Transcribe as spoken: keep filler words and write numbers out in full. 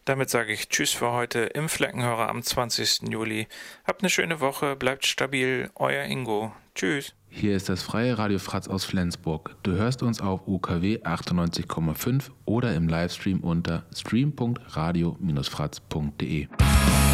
Damit sage ich Tschüss für heute im Fleckenhörer am zwanzigsten Juli. Habt eine schöne Woche, bleibt stabil, euer Ingo. Tschüss. Hier ist das freie Radio Fratz aus Flensburg. Du hörst uns auf U K W achtundneunzig Komma fünf oder im Livestream unter stream punkt radio Bindestrich fratz punkt de.